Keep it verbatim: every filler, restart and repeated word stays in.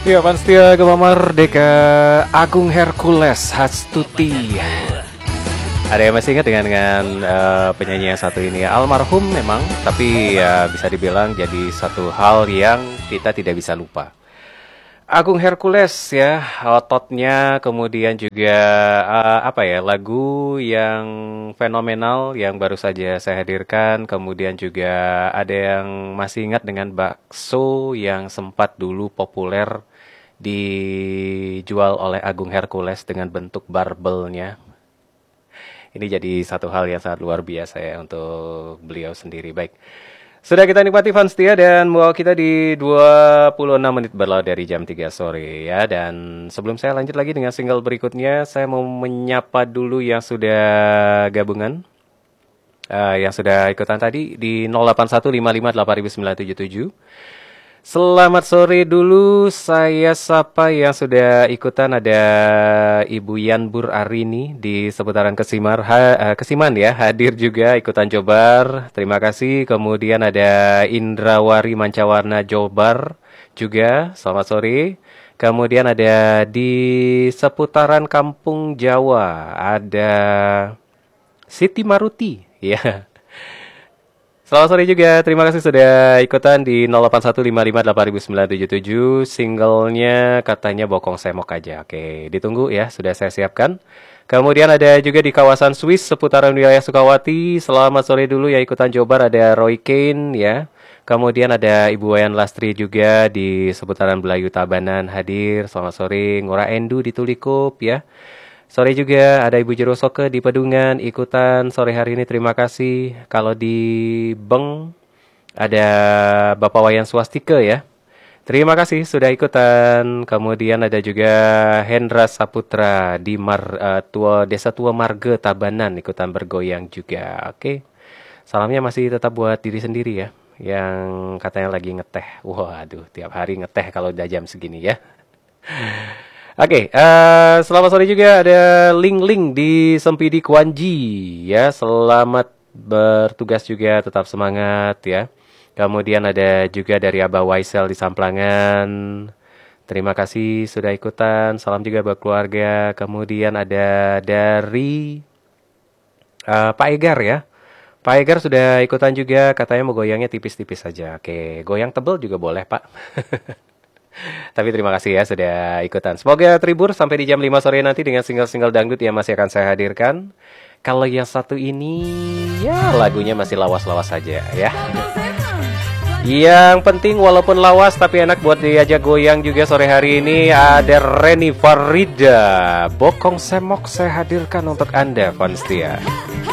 Ya, Panstia Gema Merdeka, Agung Hercules Hastuti. Ada yang masih ingat dengan dengan uh, penyanyi yang satu ini? Almarhum memang, tapi ya bisa dibilang jadi satu hal yang kita tidak bisa lupa. Agung Hercules ya, ototnya, kemudian juga uh, apa ya, lagu yang fenomenal yang baru saja saya hadirkan. Kemudian juga ada yang masih ingat dengan bakso yang sempat dulu populer dijual oleh Agung Hercules dengan bentuk barbelnya. Ini jadi satu hal yang sangat luar biasa ya untuk beliau sendiri. Baik. Sudah kita nikmati fans setia dan membawa kita di dua puluh enam menit berlalu dari jam tiga sore ya. Dan sebelum saya lanjut lagi dengan single berikutnya, saya mau menyapa dulu yang sudah gabungan. Uh, yang sudah ikutan tadi di nol delapan satu lima lima delapan sembilan tujuh tujuh. Selamat sore dulu, saya sapa yang sudah ikutan. Ada Ibu Yanbur Arini di seputaran Kesimar, ha, Kesiman ya, hadir juga ikutan Jobar, terima kasih. Kemudian ada Indrawari Mancawarna Jobar juga, selamat sore. Kemudian ada di seputaran Kampung Jawa, ada Siti Maruti ya. Selamat sore juga, terima kasih sudah ikutan di nol delapan satu lima lima delapan sembilan tujuh tujuh. Singlenya katanya Bokong Semok aja. Oke, ditunggu ya, sudah saya siapkan. Kemudian ada juga di kawasan Swiss seputaran wilayah Sukawati. Selamat sore dulu ya, ikutan Jobar ada Roy Kane ya. Kemudian ada Ibu Wayan Lastri juga di seputaran Belayu Tabanan hadir. Selamat sore, Ngora Endu di Tulikup ya. Sore juga ada Ibu Jerosoke di Pedungan ikutan sore hari ini, terima kasih. Kalau di Beng ada Bapak Wayan Swastike ya, terima kasih sudah ikutan. Kemudian ada juga Hendra Saputra di Mar, uh, tua, Desa Tua Marga Tabanan ikutan bergoyang juga. Oke, salamnya masih tetap buat diri sendiri ya, yang katanya lagi ngeteh. Waduh, tiap hari ngeteh kalau udah jam segini ya. Oke, okay, uh, selamat sore juga ada Ling Ling di Sempidi Kwanji ya. Selamat bertugas juga, tetap semangat ya. Kemudian ada juga dari Abah Waisel di Samplangan. Terima kasih sudah ikutan. Salam juga buat keluarga. Kemudian ada dari uh, Pak Egar ya. Pak Egar sudah ikutan juga, katanya mau goyangnya tipis-tipis saja. Oke, goyang tebel juga boleh, Pak. Tapi terima kasih ya sudah ikutan. Semoga terhibur sampai di jam lima sore nanti dengan single-single dangdut yang masih akan saya hadirkan. Kalau yang satu ini ya lagunya masih lawas-lawas saja ya. Yang penting walaupun lawas tapi enak buat diajak goyang juga sore hari ini. Ada Reni Farida, Bokong Semok saya hadirkan untuk Anda fans setia.